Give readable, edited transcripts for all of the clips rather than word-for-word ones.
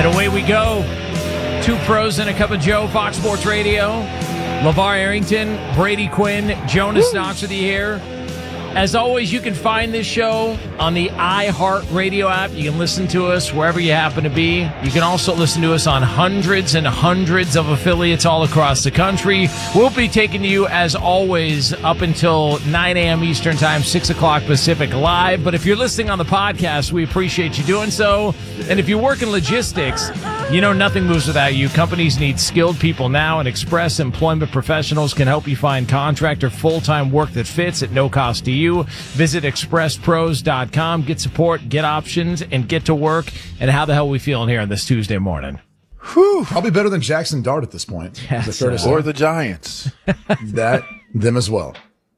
And away we go. Two pros and a cup of Joe, Fox Sports Radio. LeVar Arrington, Brady Quinn, Jonas Knox with you here. As always, you can find this show on the iHeartRadio app. You can listen to us wherever you happen to be. You can also listen to us on hundreds and hundreds of affiliates all across the country. We'll be taking you, as always, up until 9 a.m. Eastern Time, 6 o'clock Pacific live. But if you're listening on the podcast, we appreciate you doing so. And if you work in logistics, you know nothing moves without you. Companies need skilled people now, and Express Employment Professionals can help you find contract or full-time work that fits at no cost to you. Visit expresspros.com, get support, get options, and get to work. And how the hell are we feeling here on this Tuesday morning? Whew, probably better than Jackson Dart at this point. Yes, or the Giants. Them as well.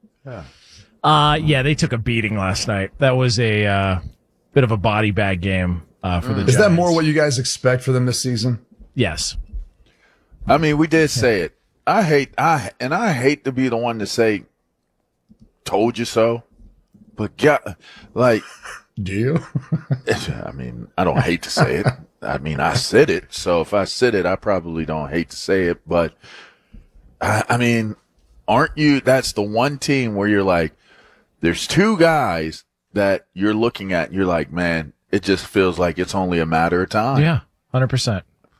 Yeah, they took a beating last night. That was a bit of a body bag game for the Giants. Is that more what you guys expect for them this season? Yes. I mean, we did say it. I hate to be the one to say, told you so, but do you? I mean, I don't hate to say it. I mean, I said it. So if I said it, I probably don't hate to say it, but I mean, aren't you, that's the one team where you're like, there's two guys that you're looking at and you're like, man, it just feels like it's only a matter of time. Yeah, 100%.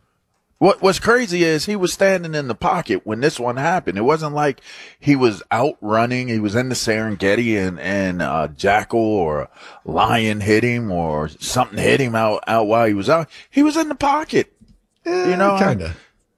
What's crazy is he was standing in the pocket when this one happened. It wasn't like he was out running. He was in the Serengeti and a jackal or a lion hit him or something hit him out while he was out. He was in the pocket. Kind of.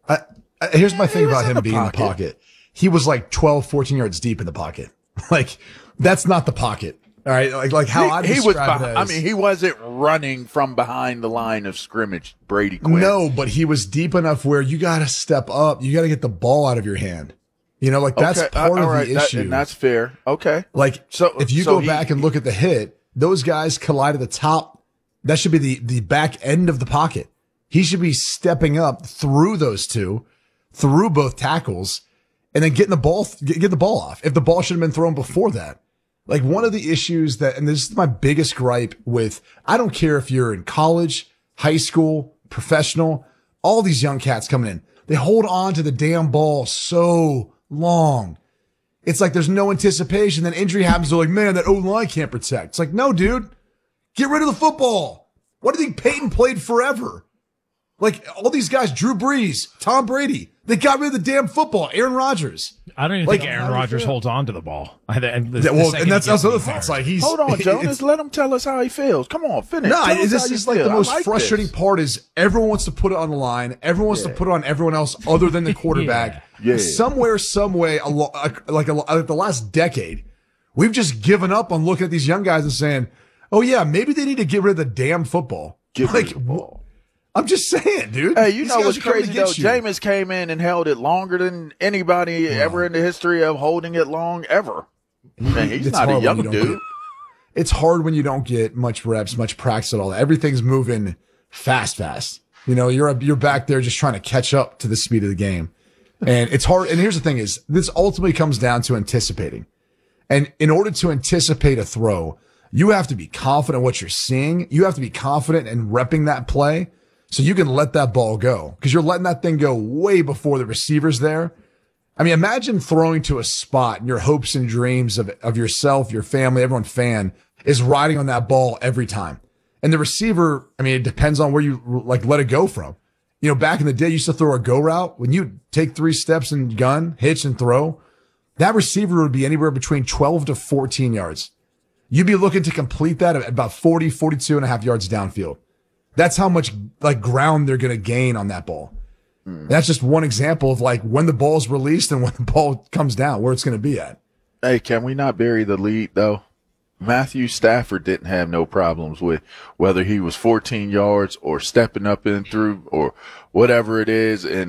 Here's my thing about him being in the pocket. He was like 12, 14 yards deep in the pocket. Like, that's not the pocket. All right, like how I describe it as, I mean, he wasn't running from behind the line of scrimmage, Brady Quinn. No, but he was deep enough where you got to step up. You got to get the ball out of your hand. You know, like that's part of the issue. And that's fair. Okay. Like, so if you go back and look at the hit, those guys collide at the top. That should be the back end of the pocket. He should be stepping up through those two, through both tackles, and then getting the ball off. If the ball should have been thrown before that. Like, one of the issues and this is my biggest gripe with, I don't care if you're in college, high school, professional, all these young cats coming in, they hold on to the damn ball so long. It's like there's no anticipation. Then injury happens. They're like, man, that O-line can't protect. It's like, no, dude, get rid of the football. Why do you think Peyton played forever? Like, all these guys, Drew Brees, Tom Brady, they got rid of the damn football. Aaron Rodgers. I don't even think Aaron Rodgers holds on to the ball. And that's other thoughts. Like, hold on, Jonas. Let him tell us how he feels. Come on, finish. No, this is like the most frustrating part is everyone wants to put it on the line. Everyone wants to put it on everyone else other than the quarterback. Somewhere, some way, like the last decade, we've just given up on looking at these young guys and saying, oh yeah, maybe they need to get rid of the damn football. Get rid of the ball. I'm just saying, dude. Hey, you know what's crazy, though? Jameis came in and held it longer than anybody ever in the history of holding it long ever. Man, he's not a young dude. It's hard when you don't get much reps, much practice at all. Everything's moving fast. You know, you're back there just trying to catch up to the speed of the game. And it's hard. And here's the thing is, this ultimately comes down to anticipating. And in order to anticipate a throw, you have to be confident in what you're seeing. You have to be confident in repping that play. So you can let that ball go because you're letting that thing go way before the receiver's there. I mean, imagine throwing to a spot and your hopes and dreams of yourself, your family, everyone fan is riding on that ball every time. And the receiver, I mean, it depends on where you let it go from. You know, back in the day, you used to throw a go route. When you take 3 steps and gun, hitch and throw, that receiver would be anywhere between 12 to 14 yards. You'd be looking to complete that at about 40, 42 and a half yards downfield. That's how much ground they're going to gain on that ball. That's just one example of when the ball's released and when the ball comes down, where it's going to be at. Hey, can we not bury the lead though? Matthew Stafford didn't have no problems with whether he was 14 yards or stepping up and through or whatever it is. And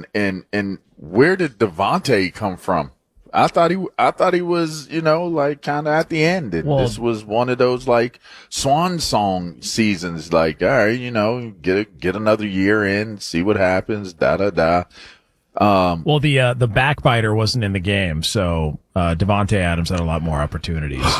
where did Devontae come from? I thought he was, kind of at the end. And this was one of those swan song seasons. All right, get another year in, see what happens. The backbiter wasn't in the game, so Devontae Adams had a lot more opportunities.